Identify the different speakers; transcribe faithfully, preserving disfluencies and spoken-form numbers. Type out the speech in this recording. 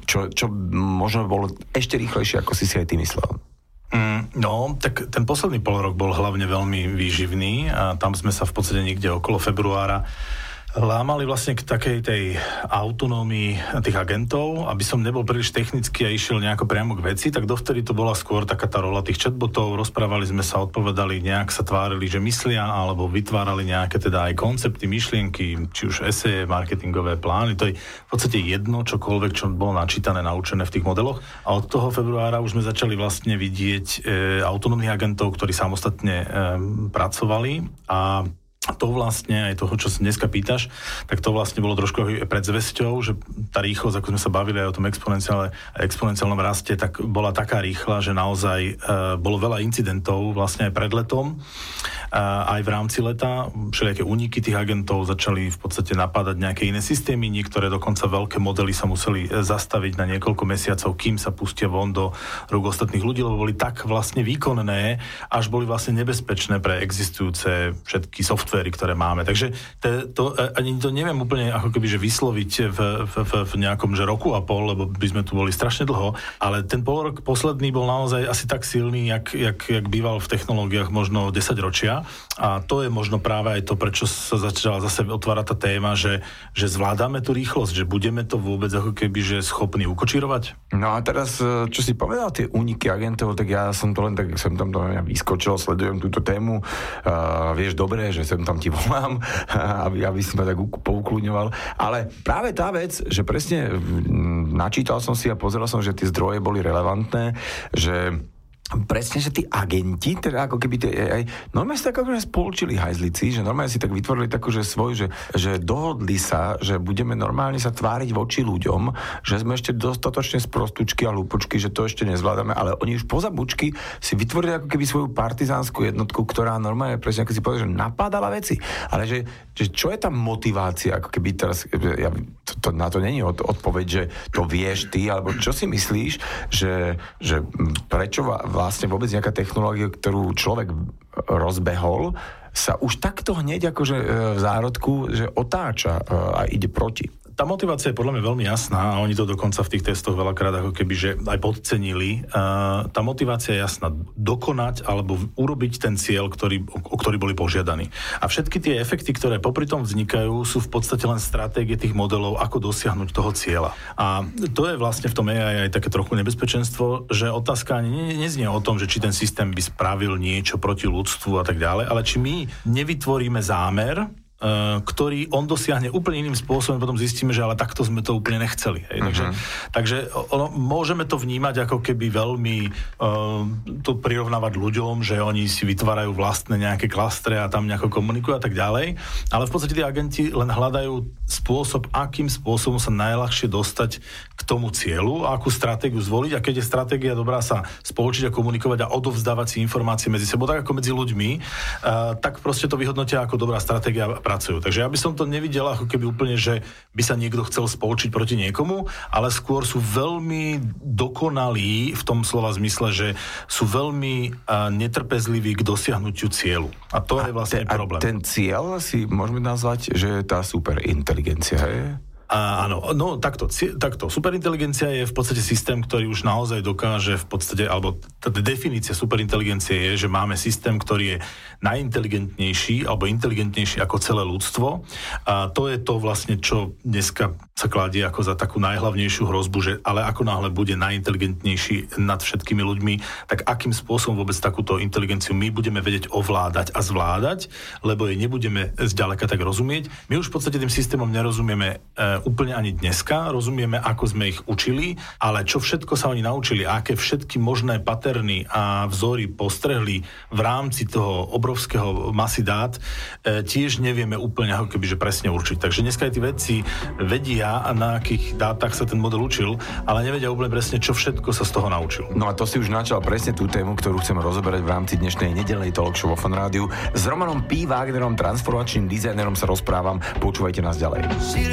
Speaker 1: čo, čo možno bolo ešte rýchlejšie, ako si si aj ty myslel?
Speaker 2: Mm, no, tak ten posledný pol rok bol hlavne veľmi výživný a tam sme sa v podstate niekde okolo februára lámali vlastne k takej tej autonómii tých agentov, aby som nebol príliš technicky a išiel nejako priamo k veci, tak dovtedy to bola skôr taká tá rola tých chatbotov, rozprávali sme sa, odpovedali, nejak sa tvárili, že myslia, alebo vytvárali nejaké teda aj koncepty, myšlienky, či už eseje, marketingové plány, to je v podstate jedno, čokoľvek, čo bolo načítané, naučené v tých modeloch. A od toho februára už sme začali vlastne vidieť e, autonómnych agentov, ktorí samostatne e, pracovali a to vlastne, aj toho, čo sa dneska pýtaš, tak to vlastne bolo trošku predzvesťou, že tá rýchlosť, ako sme sa bavili aj o tom exponenciálnom raste, tak bola taká rýchla, že naozaj e, bolo veľa incidentov vlastne aj pred letom, e, aj v rámci leta, všelijaké úniky tých agentov začali v podstate napádať nejaké iné systémy, niektoré dokonca veľké modely sa museli zastaviť na niekoľko mesiacov, kým sa pustia von do rúk ostatných ľudí, lebo boli tak vlastne výkonné, až boli vlastne nebezpečné pre existujúce všetky software, ktoré máme. Takže to, to, ani to neviem úplne ako keby, že vysloviť v, v, v, v nejakom že roku a pol, lebo by sme tu boli strašne dlho, ale ten polrok posledný bol naozaj asi tak silný, jak, jak, jak býval v technológiách možno desať ročia a to je možno práve aj to, prečo sa začala zase otvárať tá téma, že, že zvládame tú rýchlosť, že budeme to vôbec ako keby, že schopní ukočírovať.
Speaker 1: No a teraz, čo si povedal, tie úniky agentov, tak ja som to len tak, som tam to vyskočil, sledujem túto tému, uh, vieš dobre, že som tam ti volám, aby, aby si ma tak poukľudňoval. Ale práve tá vec, že presne načítal som si a pozeral som, že tie zdroje boli relevantné, že presne, že tí agenti, teda ako keby tie á í, normálne si tak akože spolčili hajzlici, že normálne si tak vytvorili takú, že svoj, že, že dohodli sa, že budeme normálne sa tváriť voči ľuďom, že sme ešte dostatočne sprostučky a lúpočky, že to ešte nezvládame, ale oni už poza bučky si vytvorili ako keby svoju partizánsku jednotku, ktorá normálne, presne ako si povedal, že napádala veci. Ale že, že čo je tam motivácia, ako keby teraz, ja, to, to, na to není od, odpoveď, že to vieš ty, alebo čo si myslíš, že, že prečo vlastne vôbec nejaká technológia, ktorú človek rozbehol, sa už takto hneď akože v zárodku, že otáča a ide proti.
Speaker 2: Tá motivácia je podľa mňa veľmi jasná a oni to dokonca v tých testoch veľakrát ako keby, že aj podcenili. Tá motivácia je jasná. Dokonať alebo urobiť ten cieľ, ktorý, o ktorý boli požiadaní. A všetky tie efekty, ktoré popri tom vznikajú, sú v podstate len stratégie tých modelov, ako dosiahnuť toho cieľa. A to je vlastne v tom á í aj také trochu nebezpečenstvo, že otázka ani neznie o tom, že či ten systém by spravil niečo proti ľudstvu a tak ďalej, ale či my nevytvoríme zámer, ktorý on dosiahne úplne iným spôsobom, potom zistíme, že ale takto sme to úplne nechceli. Hej. Takže, uh-huh. takže ono, môžeme to vnímať ako keby veľmi uh, to prirovnávať ľuďom, že oni si vytvárajú vlastné nejaké klastre a tam nejako komunikujú a tak ďalej, ale v podstate tí agenti len hľadajú spôsob, akým spôsobom sa najľahšie dostať k tomu cieľu a akú stratégiu zvoliť a keď je stratégia dobrá sa spoločiť a komunikovať a odovzdávať si informácie medzi sebou, tak ako medzi ľuďmi, uh, tak proste to vyhodnotia ako dobrá stratégia pracujú. Takže ja by som to nevidel ako keby úplne, že by sa niekto chcel spolčiť proti niekomu, ale skôr sú veľmi dokonalí v tom slova zmysle, že sú veľmi uh, netrpezliví k dosiahnutiu cieľu. A to a je vlastne
Speaker 1: te,
Speaker 2: problém.
Speaker 1: A ten cieľ si môžeme nazvať, že je tá superinteligencia, je?
Speaker 2: A áno, no takto, takto. Superinteligencia je v podstate systém, ktorý už naozaj dokáže v podstate, alebo tá definícia superinteligencie je, že máme systém, ktorý je najinteligentnejší alebo inteligentnejší ako celé ľudstvo. A to je to vlastne, čo dneska sa kladie ako za takú najhlavnejšiu hrozbu, že ale ako náhle bude najinteligentnejší nad všetkými ľuďmi, tak akým spôsobom vôbec takúto inteligenciu my budeme vedieť ovládať a zvládať, lebo jej nebudeme zďaleka tak rozumieť. My už v podstate tým systémom nerozumieme úplne ani dneska, rozumieme, ako sme ich učili, ale čo všetko sa oni naučili, aké všetky možné paterny a vzory postrehli v rámci toho obrovského masy dát, e, tiež nevieme úplne ako keby, že presne určiť. Takže dneska aj tí vedci vedia, na akých dátach sa ten model učil, ale nevedia úplne presne, čo všetko sa z toho naučil.
Speaker 1: No a to si už načal presne tú tému, ktorú chcem rozoberať v rámci dnešnej nedeľnej talk show vo Fan Rádiu. S Romanom P. Wagnerom, transformačným dizajnerom sa rozprávam. Počúvajte nás ďalej.